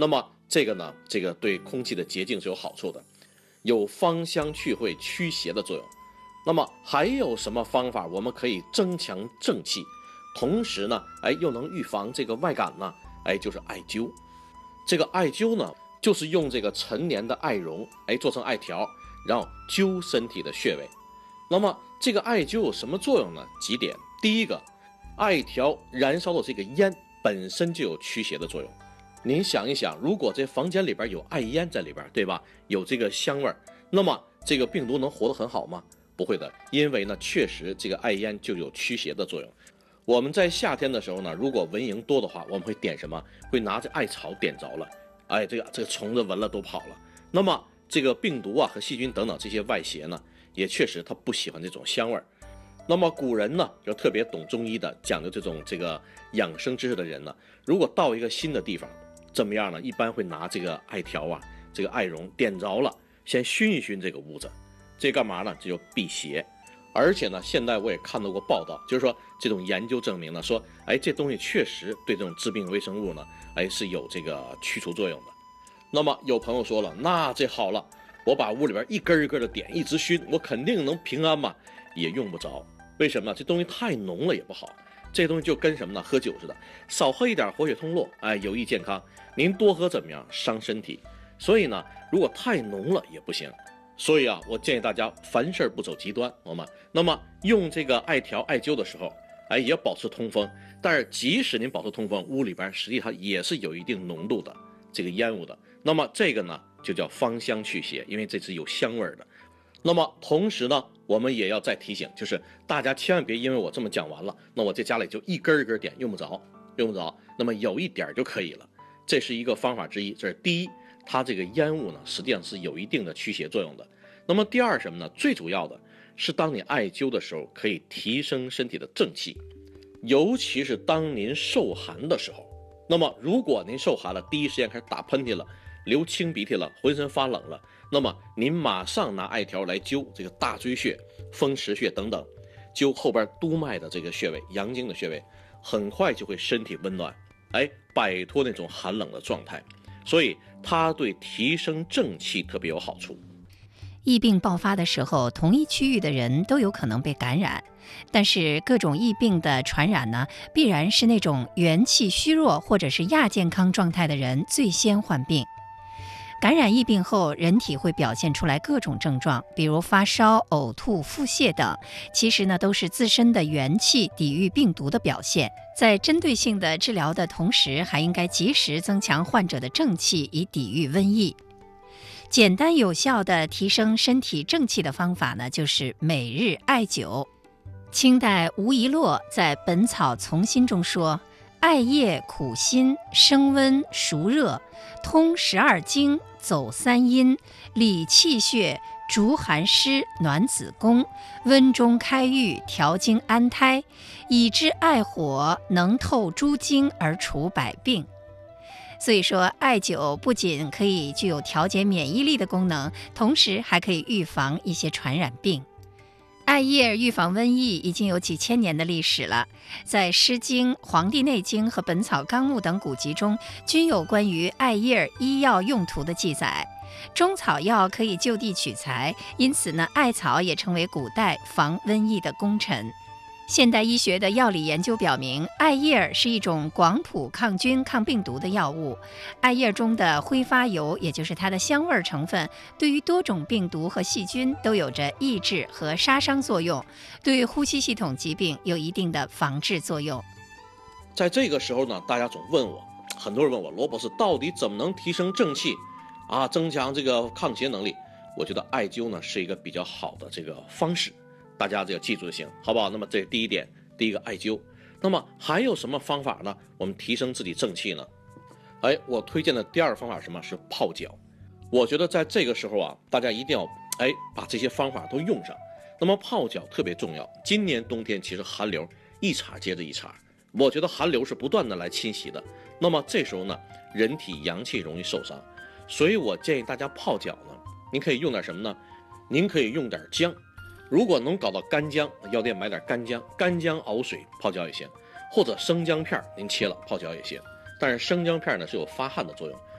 那么这个呢，这个对空气的洁净是有好处的，有芳香去秽驱邪的作用。那么还有什么方法我们可以增强正气，同时呢，又能预防这个外感呢？就是艾灸。这个艾灸呢，就是用这个陈年的艾绒，做成艾条，然后灸身体的穴位。那么这个艾灸有什么作用呢？几点。第一个，艾条燃烧的这个烟本身就有驱邪的作用。您想一想，如果这房间里边有艾烟在里边，对吧？有这个香味，那么这个病毒能活得很好吗？不会的，因为呢，确实这个艾烟就有驱邪的作用。我们在夏天的时候呢，如果蚊蝇多的话，我们会点什么？会拿着艾草点着了，这个虫子闻了都跑了。那么这个病毒啊和细菌等等这些外邪呢，也确实它不喜欢这种香味。那么古人呢，就特别懂中医的，讲究这个养生知识的人呢，如果到一个新的地方，怎么样呢？一般会拿这个艾条啊，这个艾绒点着了，先熏一熏这个屋子，这干嘛呢？这就辟邪。而且呢，现在我也看到过报道，就是说这种研究证明呢，说这东西确实对这种致病微生物呢，是有这个驱除作用的。那么有朋友说了，那这好了，我把屋里边一根一根的点，一直熏，我肯定能平安嘛？也用不着。为什么呢？这东西太浓了也不好。这东西就跟什么呢？喝酒似的，少喝一点活血通络，有益健康。您多喝怎么样？伤身体。所以呢，如果太浓了也不行。所以啊，我建议大家凡事不走极端，好吗？那么用这个艾条艾灸的时候，也要保持通风。但是即使您保持通风，屋里边实际上也是有一定浓度的这个烟雾的。那么这个呢，就叫芳香去邪，因为这是有香味的。那么同时呢，我们也要再提醒，就是大家千万别因为我这么讲完了，那我在家里就一根一根点，用不着。那么有一点就可以了，这是一个方法之一。这是第一，它这个烟雾呢，实际上是有一定的驱邪作用的。那么第二什么呢？最主要的是，当你艾灸的时候，可以提升身体的正气，尤其是当您受寒的时候。那么如果您受寒了，第一时间开始打喷嚏了，流清鼻涕了，浑身发冷了，那么您马上拿艾条来灸这个大椎穴、风池穴等等，灸后边督脉的这个穴位、阳经的穴位，很快就会身体温暖，摆脱那种寒冷的状态。所以它对提升正气特别有好处。 疫病爆发的时候，同一区域的人都有可能被感染，但是各种疫病的传染呢，必然是那种元气虚弱或者是亚健康状态的人最先患病。感染疫病后，人体会表现出来各种症状，比如发烧、呕吐、腹泻等，其实呢都是自身的元气抵御病毒的表现。在针对性的治疗的同时，还应该及时增强患者的正气，以抵御瘟疫。简单有效的提升身体正气的方法呢，就是每日艾灸。清代吴仪洛在《本草从心》中说，艾叶苦辛，升温熟热，通12经，走3阴，理气血，逐寒湿，暖子宫，温中开郁，调经安胎，以之艾火，能透诸经而除百病。所以说，艾灸不仅可以具有调节免疫力的功能，同时还可以预防一些传染病。艾叶预防瘟疫已经有几千年的历史了，在《诗经》《黄帝内经》和《本草纲目》等古籍中，均有关于艾叶医药用途的记载。中草药可以就地取材，因此呢，艾草也成为古代防瘟疫的功臣。现代医学的药理研究表明，艾叶是一种广谱抗菌抗病毒的药物。艾叶中的挥发油，也就是它的香味成分，对于多种病毒和细菌都有着抑制和杀伤作用，对呼吸系统疾病有一定的防治作用。 在这个时候呢，大家总问我，很多人问我，罗博士到底怎么能提升正气啊，增强这个抗邪能力？我觉得艾灸呢是一个比较好的这个方式。大家这个记住就行，好不好？那么这是第一点，第一个艾灸。那么还有什么方法呢？我们提升自己正气呢？我推荐的第二个方法是什么？是泡脚。我觉得在这个时候啊，大家一定要把这些方法都用上。那么泡脚特别重要。今年冬天其实寒流一茬接着一茬，我觉得寒流是不断的来侵袭的。那么这时候呢，人体阳气容易受伤，所以我建议大家泡脚呢，您可以用点什么呢？您可以用点姜。如果能搞到干姜，药店买点干姜熬水泡脚也行，或者生姜片您切了泡脚也行。但是生姜片呢是有发汗的作用，